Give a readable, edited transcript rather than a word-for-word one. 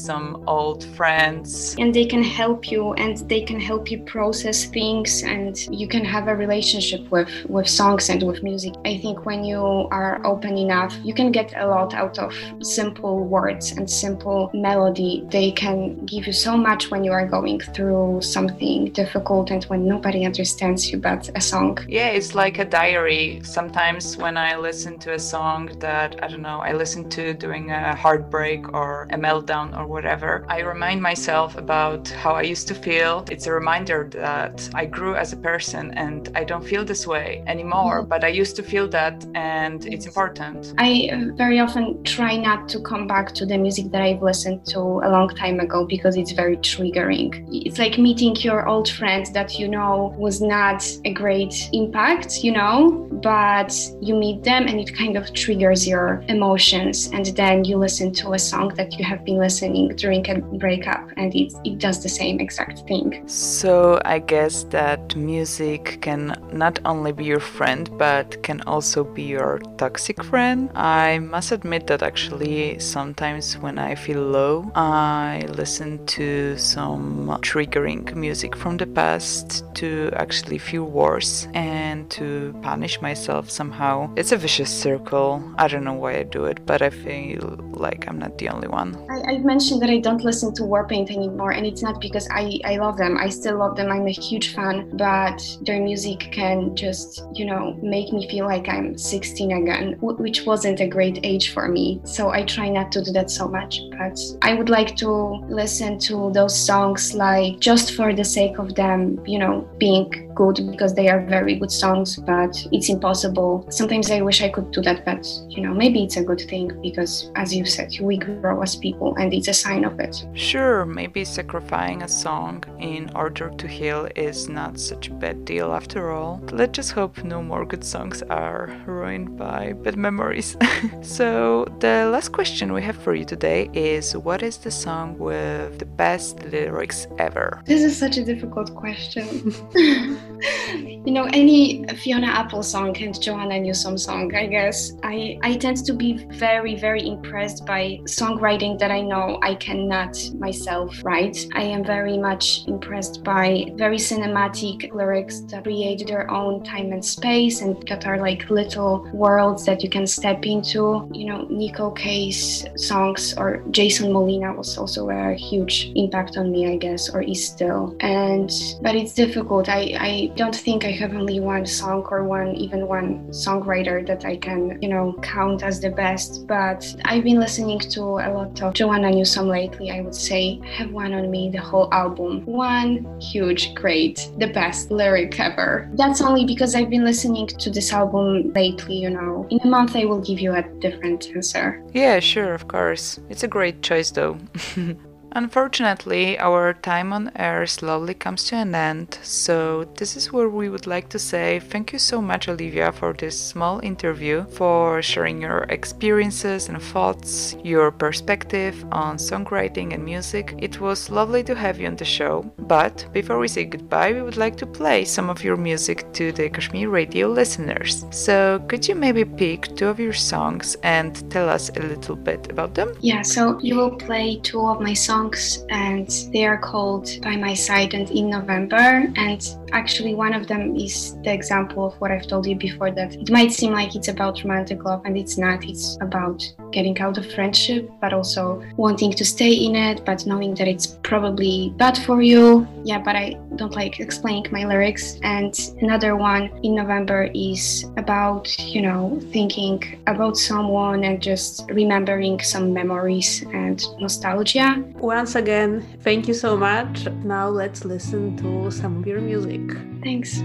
some old friends. And they can help you, and they can help you process things, and you can have a relationship with songs and with music. I think when you are open enough, you can get a lot out of simple words and simple melody. They can give you so much when you are going through something difficult and when nobody understands you but a song. Yeah, it's like a diary. Sometimes when I listen to a song that, I don't know, I listen to during a heartbreak or a meltdown or whatever, I remind myself about how I used to feel. It's a reminder that I grew as a person and I don't feel this way anymore, but I used to feel that, and it's important. I very often try not to come back to the music that I've listened to a long time ago because it's very triggering. It's like meeting your old friend that you know was not a great impact, you know, but you meet them and it kind of triggers your emotions, and then you listen to a song that you have been listening during a breakup and it does the same exact thing. So I guess that music can not only be your friend but can also be your toxic friend. I must admit that actually sometimes when I feel low, I listen to some triggering music from the past to actually feel worse and to punish myself somehow. It's a vicious circle. I don't know why I do it, but I feel like I'm not the only one. I've mentioned that I don't listen to Warpaint anymore, and it's not because I love them. I still love them. I'm a huge fan, but their music can just, you know, make me feel like I'm 16 again, which wasn't a great age for me. So I try not to do that so much, but I would like to listen to those songs like just for the sake of them, you know, being good, because they are very good songs, but it's impossible. Sometimes I wish I could do that, but, you know, maybe it's a good thing because, as you said, we grow as people and it's a sign of it. Sure, maybe sacrificing a song in order to heal is not such a bad deal after all. Let's just hope no more good songs are ruined by bad memories. So the last question we have for you today is, what is the song with the best lyrics ever? This is such a difficult question. You know, any Fiona Apple song and Joanna Newsom song, I guess. I tend to be very, very impressed by songwriting that I know I cannot myself write. I am very much impressed by very cinematic lyrics that create their own time and space and that are like little worlds that you can step into. You know, Nico Case songs or Jason Molina was also a huge impact on me, I guess, or is still. But it's difficult. I don't think I have only one song or even one songwriter that I can, you know, count as the best. But I've been listening to a lot of Joanna Newsom lately. I would say Have One on Me, the whole album. One huge, great, the best lyric ever. That's only because I've been listening to this album lately, you know. In a month I will give you a different answer. Yeah, sure, of course. It's a great choice though. Unfortunately, our time on air slowly comes to an end, so this is where we would like to say thank you so much, Olivia, for this small interview, for sharing your experiences and thoughts, your perspective on songwriting and music. It was lovely to have you on the show, but before we say goodbye, we would like to play some of your music to the Kashmir Radio listeners. So could you maybe pick two of your songs and tell us a little bit about them? Yeah, so you will play two of my songs, and they are called By My Side and In November. And actually one of them is the example of what I've told you before, that it might seem like it's about romantic love, and it's not. It's about getting out of friendship, but also wanting to stay in it, but knowing that it's probably bad for you. Yeah, but I don't like explaining my lyrics. And another one, In November, is about, you know, thinking about someone and just remembering some memories and nostalgia. Once again, thank you so much. Now let's listen to some of your music. Thanks.